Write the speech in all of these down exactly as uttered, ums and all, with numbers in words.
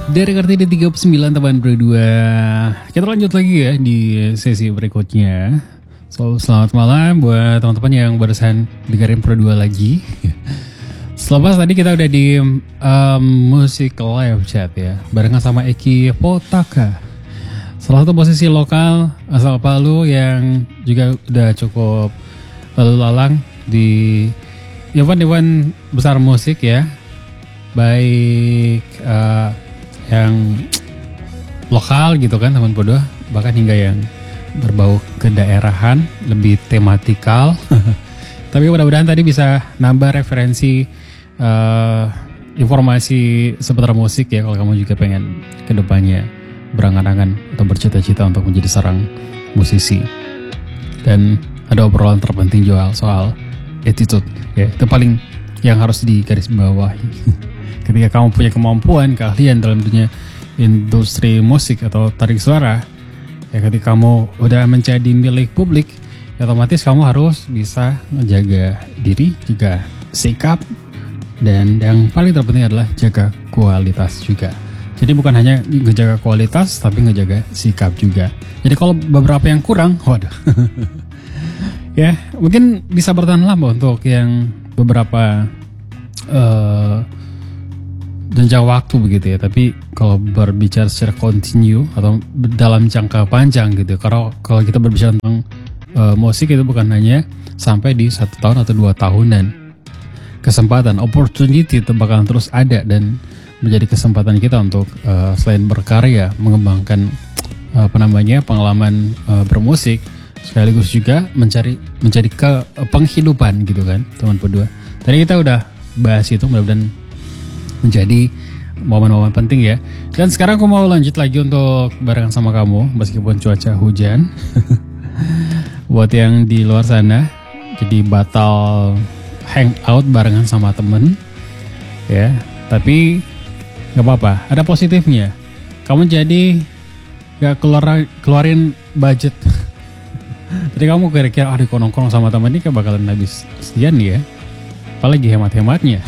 Dari Kartini tiga puluh sembilan teman berdua. Kita lanjut lagi ya di sesi berikutnya. So, selamat malam buat teman-teman yang barusan dengerin berdua lagi. Selepas tadi kita udah di um, musik live chat ya, barengan sama Eki Potaka, salah satu musisi lokal asal Palu yang juga udah cukup lalu lalang di event-event besar musik ya, baik uh, yang lokal gitu kan teman berdua, bahkan hingga yang berbau kedaerahan, lebih tematikal. Tapi mudah-mudahan tadi bisa nambah referensi uh, informasi seputar musik ya, kalau kamu juga pengen kedepannya berangan-angan atau bercita-cita untuk menjadi seorang musisi. Dan ada obrolan terpenting jual soal attitude ya, itu paling yang harus digarisbawahi. Ketika kamu punya kemampuan, keahlian dalam dunia industri musik atau tarik suara, ya ketika kamu udah menjadi milik publik, ya otomatis kamu harus bisa menjaga diri, jaga sikap, dan yang paling terpenting adalah jaga kualitas juga. Jadi bukan hanya ngejaga kualitas, tapi ngejaga sikap juga. Jadi kalau beberapa yang kurang, waduh. Ya, mungkin bisa bertahan lama untuk yang beberapa uh, jenjang waktu begitu ya. Tapi kalau berbicara secara kontinu atau dalam jangka panjang gitu, kalau kalau kita berbicara tentang uh, musik itu bukan hanya sampai di satu tahun atau dua tahunan. Kesempatan, opportunity itu bakalan terus ada dan menjadi kesempatan kita untuk uh, selain berkarya, mengembangkan uh, apa namanya pengalaman uh, bermusik, sekaligus juga mencari mencari ke uh, penghidupan gitu kan teman berdua. Tadi kita udah bahas itu, mudah-mudahan menjadi momen-momen penting ya. Dan sekarang aku mau lanjut lagi untuk barengan sama kamu meskipun cuaca hujan. Buat yang di luar sana jadi batal hangout barengan sama temen ya, tapi nggak apa-apa, ada positifnya. Kamu jadi gak keluar keluarin budget. Jadi kamu kira-kira ah di konong-konong sama temen ini kayak bakalan habis sekian ya, apalagi hemat-hematnya.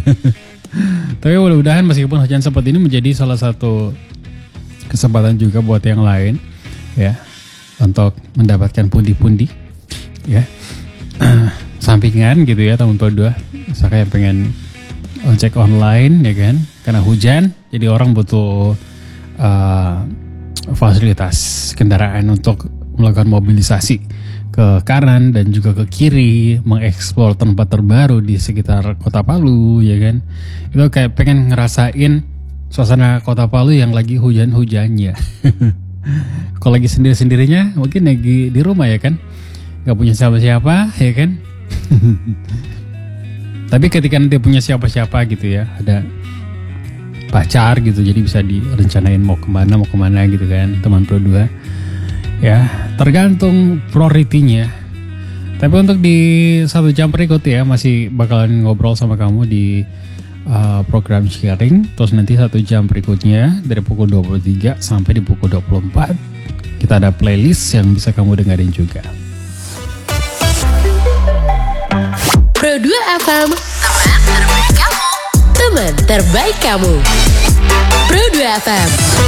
Tapi mudah-mudahan meskipun hujan seperti ini menjadi salah satu kesempatan juga buat yang lain ya, untuk mendapatkan pundi-pundi ya, sampingan gitu ya teman berdua. Misalnya pengen ojek online ya kan, karena hujan jadi orang butuh uh, fasilitas kendaraan untuk melakukan mobilisasi ke kanan dan juga ke kiri, mengeksplor tempat terbaru di sekitar kota Palu ya kan. Itu kayak pengen ngerasain suasana kota Palu yang lagi hujan-hujannya. Kalau lagi sendiri-sendirinya mungkin lagi di rumah ya kan, gak punya siapa-siapa ya kan. Tapi ketika nanti punya siapa-siapa gitu ya, ada pacar gitu, jadi bisa direncanain mau kemana mau kemana gitu kan teman berdua ya, tergantung prioritinya. Tapi untuk di satu jam berikut ya masih bakalan ngobrol sama kamu di uh, program sharing. Terus nanti satu jam berikutnya dari pukul dua puluh tiga sampai di pukul dua puluh empat kita ada playlist yang bisa kamu dengerin juga. Pro dua F M, teman terbaik kamu. Teman terbaik kamu. Pro dua F M.